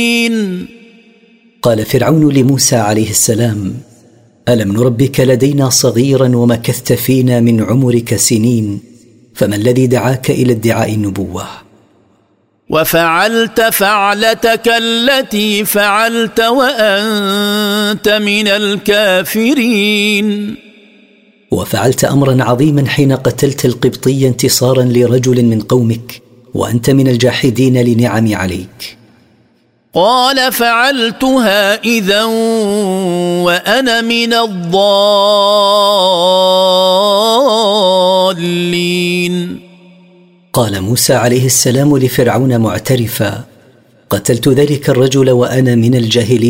قال فرعون لموسى عليه السلام: ألم نربك لدينا صغيرا ومكثت فينا من عمرك سنين، فما الذي دعاك إلى ادعاء النبوة؟ وفعلت فعلتك التي فعلت وأنت من الكافرين. وفعلت أمرا عظيما حين قتلت القبطي انتصارا لرجل من قومك، وأنت من الجاحدين لنعمي عليك. قال: فعلتها إذا وأنا من الضالين. قال موسى عليه السلام لفرعون معترفا: قتلت ذلك الرجل وأنا من الجاهلين